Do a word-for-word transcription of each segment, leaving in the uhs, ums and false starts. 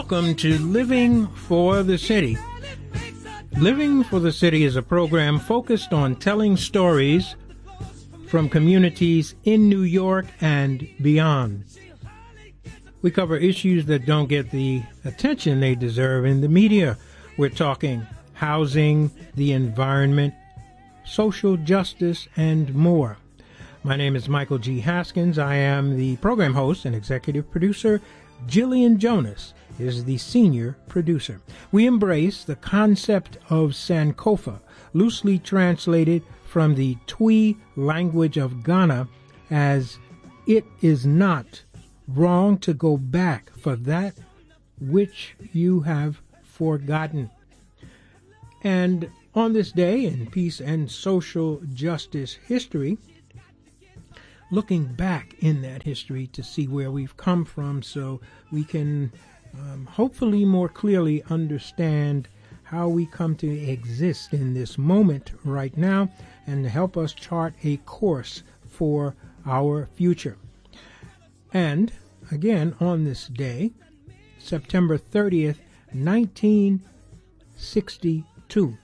Welcome to Living for the City. Living for the City is a program focused on telling stories from communities in New York and beyond. We cover issues that don't get the attention they deserve in the media. We're talking housing, the environment, social justice, and more. My name is Michael G. Haskins. I am the program host and executive producer. Jillian Jonas is the senior producer. We embrace the concept of Sankofa, loosely translated from the Twi language of Ghana as "it is not wrong to go back for that which you have forgotten." And on this day in peace and social justice history, looking back in that history to see where we've come from so we can um, hopefully more clearly understand how we come to exist in this moment right now and help us chart a course for our future. And again, on this day, September thirtieth, nineteen sixty-two,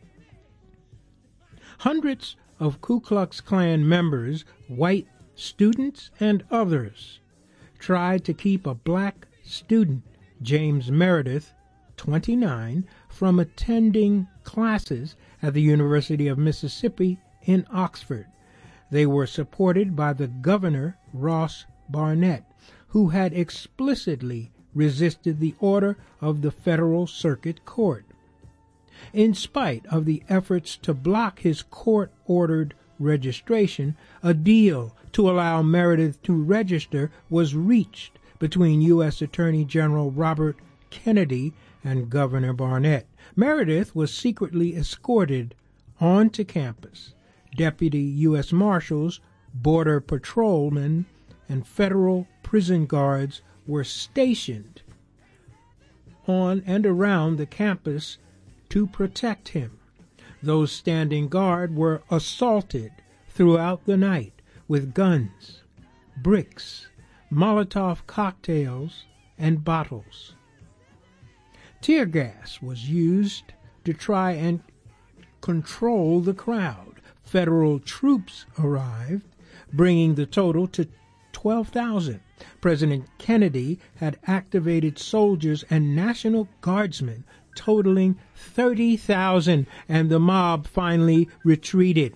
hundreds of Ku Klux Klan members, white students and others, tried to keep a black student, James Meredith, twenty-nine, from attending classes at the University of Mississippi in Oxford. They were supported by the governor, Ross Barnett, who had explicitly resisted the order of the Federal Circuit Court. In spite of the efforts to block his court-ordered registration, a deal to allow Meredith to register was reached between U S Attorney General Robert Kennedy and Governor Barnett. Meredith was secretly escorted onto campus. Deputy U S Marshals, Border Patrolmen, and federal prison guards were stationed on and around the campus to protect him. Those standing guard were assaulted throughout the night with guns, bricks, Molotov cocktails, and bottles. Tear gas was used to try and control the crowd. Federal troops arrived, bringing the total to twelve thousand. President Kennedy had activated soldiers and National Guardsmen totaling thirty thousand, and the mob finally retreated.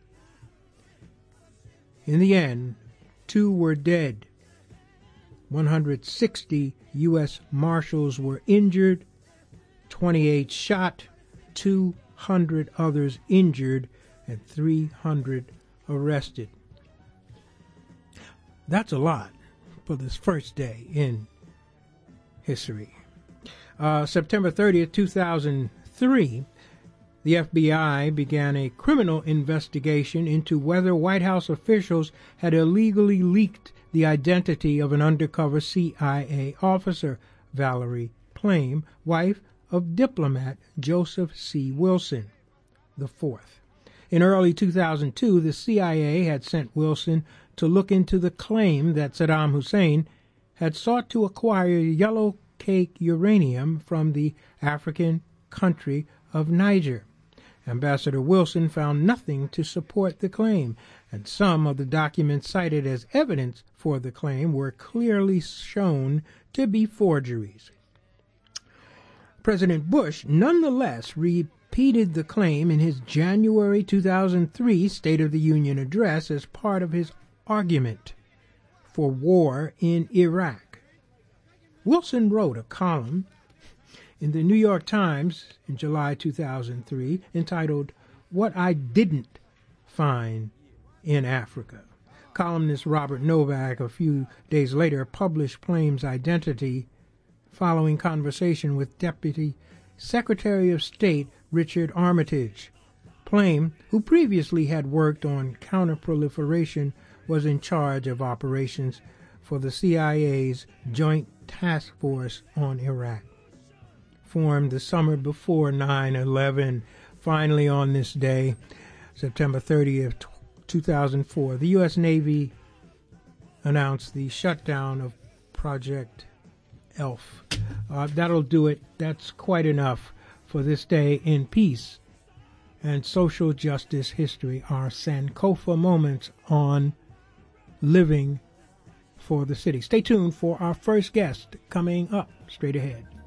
In the end, two were dead. one hundred sixty U S Marshals were injured, twenty-eight shot, two hundred others injured, and three hundred arrested. That's a lot for this first day in history. Uh, September thirtieth, two thousand three, the F B I began a criminal investigation into whether White House officials had illegally leaked the identity of an undercover C I A officer, Valerie Plame, wife of diplomat Joseph C. Wilson the fourth. In early two thousand two, the C I A had sent Wilson to look into the claim that Saddam Hussein had sought to acquire yellow cake uranium from the African country of Niger. Ambassador Wilson found nothing to support the claim, and some of the documents cited as evidence for the claim were clearly shown to be forgeries. President Bush nonetheless repeated the claim in his January two thousand three State of the Union address as part of his argument for war in Iraq. Wilson wrote a column in the New York Times in July two thousand three entitled "What I Didn't Find in Africa." Columnist Robert Novak a few days later published Plame's identity following conversation with Deputy Secretary of State Richard Armitage. Plame, who previously had worked on counterproliferation, was in charge of operations for the C I A's Joint Task Force on Iraq, formed the summer before nine eleven. Finally, on this day, September thirtieth, two thousand four, the U S Navy announced the shutdown of Project ELF. uh, that'll do it. That's quite enough for this day in peace and social justice history, our Sankofa moments on living for the city. Stay tuned for our first guest coming up straight ahead.